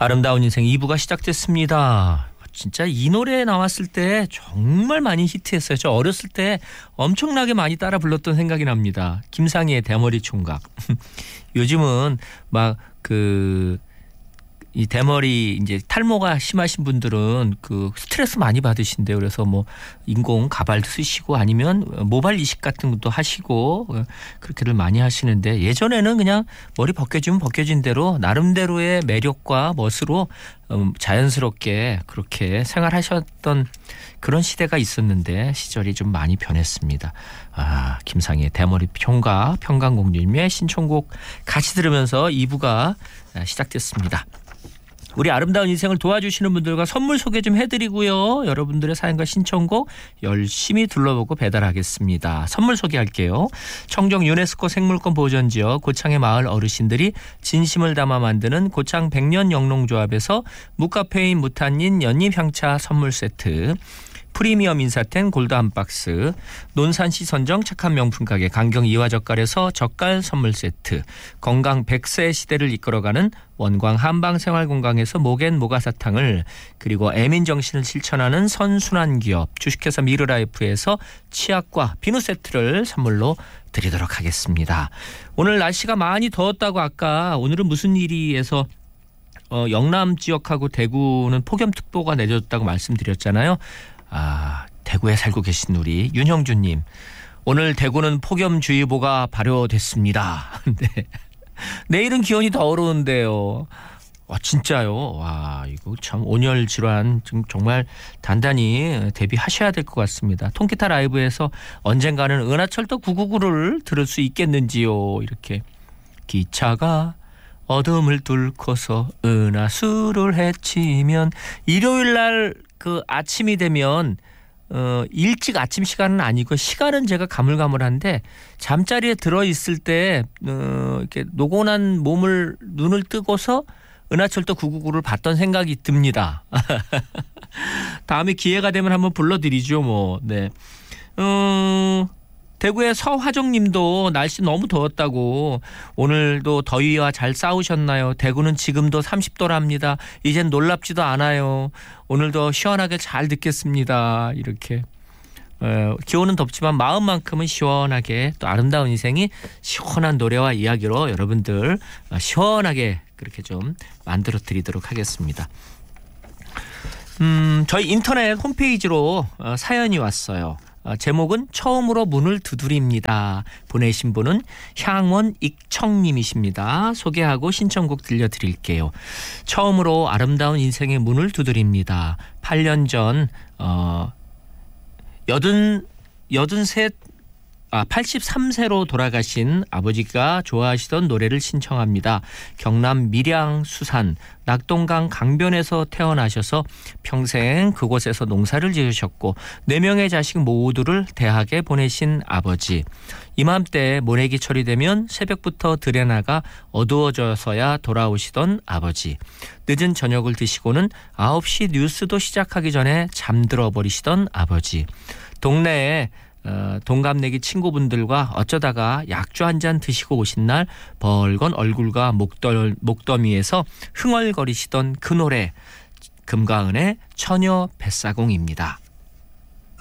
아름다운 인생 2부가 시작됐습니다. 진짜 이 노래 나왔을 때 정말 많이 히트했어요. 저 어렸을 때 엄청나게 많이 따라 불렀던 생각이 납니다. 김상희의 대머리 총각. 요즘은 막 이 대머리 이제 탈모가 심하신 분들은 그 스트레스 많이 받으신대요. 그래서 뭐 인공 가발도 쓰시고 아니면 모발 이식 같은 것도 하시고 그렇게들 많이 하시는데, 예전에는 그냥 머리 벗겨지면 벗겨진 대로 나름대로의 매력과 멋으로 자연스럽게 그렇게 생활하셨던 그런 시대가 있었는데 시절이 좀 많이 변했습니다. 김상희의 대머리 총각, 평강공주님의 신청곡 같이 들으면서 2부가 시작됐습니다. 우리 아름다운 인생을 도와주시는 분들과 선물 소개 좀 해드리고요. 여러분들의 사연과 신청곡 열심히 둘러보고 배달하겠습니다. 선물 소개할게요. 청정 유네스코 생물권 보전지역 고창의 마을 어르신들이 진심을 담아 만드는 고창 백년 영농조합에서 무카페인 무탄닌 연잎향차 선물 세트, 프리미엄 인사텐 골드 한 박스, 논산시 선정 착한 명품 가게 강경 이화젓갈에서 젓갈 선물 세트, 건강 100세 시대를 이끌어가는 원광 한방생활건강에서 모겐 모가사탕을, 그리고 애민정신을 실천하는 선순환 기업 주식회사 미르라이프에서 치약과 비누 세트를 선물로 드리도록 하겠습니다. 오늘 날씨가 많이 더웠다고 아까 오늘은 무슨 일이에서 영남 지역하고 대구는 폭염특보가 내려졌다고 말씀드렸잖아요. 대구에 살고 계신 우리 윤형주님, 오늘 대구는 폭염주의보가 발효됐습니다. 네. 내일은 기온이 더 오르는데요. 진짜요? 이거 참 온열 질환 정말 단단히 대비하셔야 될 것 같습니다. 통기타 라이브에서 언젠가는 은하철도 999를 들을 수 있겠는지요. 이렇게 기차가 어둠을 뚫고서 은하수를 헤치면, 일요일 날 그 아침이 되면 일찍 아침 시간은 아니고 시간은 제가 가물가물한데 잠자리에 들어 있을 때 이렇게 노곤한 몸을 눈을 뜨고서 은하철도 999를 봤던 생각이 듭니다. 다음에 기회가 되면 한번 불러드리죠, 뭐. 네. 대구의 서화정님도 날씨 너무 더웠다고, 오늘도 더위와 잘 싸우셨나요? 대구는 지금도 30도랍니다. 이젠 놀랍지도 않아요. 오늘도 시원하게 잘 듣겠습니다. 이렇게 기온은 덥지만 마음만큼은 시원하게, 또 아름다운 인생이 시원한 노래와 이야기로 여러분들 시원하게 그렇게 좀 만들어 드리도록 하겠습니다. 저희 인터넷 홈페이지로 사연이 왔어요. 제목은 처음으로 문을 두드립니다. 보내신 분은 향원익청님이십니다. 소개하고 신청곡 들려드릴게요. 처음으로 아름다운 인생의 문을 두드립니다. 8년 전 83세로 돌아가신 아버지가 좋아하시던 노래를 신청합니다. 경남 밀양 수산 낙동강 강변에서 태어나셔서 평생 그곳에서 농사를 지으셨고 4명의 자식 모두를 대학에 보내신 아버지. 이맘때 모내기철이 되면 새벽부터 들에 나가 어두워져서야 돌아오시던 아버지. 늦은 저녁을 드시고는 9시 뉴스도 시작하기 전에 잠들어 버리시던 아버지. 동네에 동갑내기 친구분들과 어쩌다가 약주 한 잔 드시고 오신 날 벌건 얼굴과 목더미에서 흥얼거리시던 그 노래, 금가은의 처녀 뱃사공입니다.